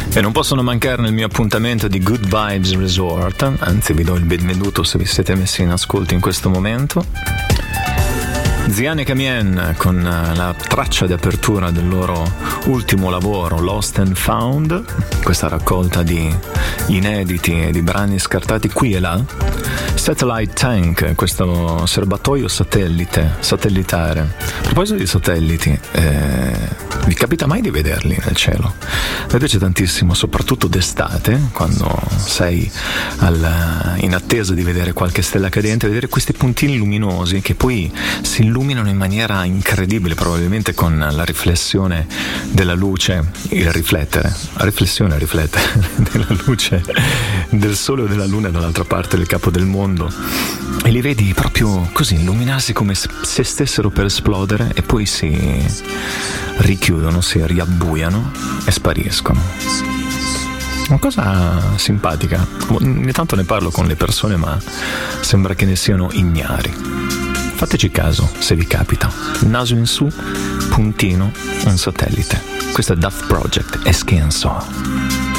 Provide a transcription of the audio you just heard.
E non possono mancare nel mio appuntamento di Good Vibes Resort, anzi vi do il benvenuto se vi siete messi in ascolto in questo momento. Ziane Camien con la traccia di apertura del loro ultimo lavoro, Lost and Found, questa raccolta di inediti e di brani scartati qui e là. Satellite Tank, questo serbatoio satellitare. A proposito di satelliti, vi capita mai di vederli nel cielo? Mi piace tantissimo, soprattutto d'estate, quando sei in attesa di vedere qualche stella cadente, vedere questi puntini luminosi che poi si illuminano in maniera incredibile, probabilmente con la riflessione della luce, il riflettere, la riflessione della luce del sole o della luna dall'altra parte del capo del mondo, e li vedi proprio così illuminarsi come se stessero per esplodere e poi si richiudono, si riabbuiano e spariscono. Una cosa simpatica. Ogni tanto ne parlo con le persone, ma sembra che ne siano ignari. Fateci caso se vi capita. Naso in su, puntino, un satellite. Questo è Daft Project e Skin Soul.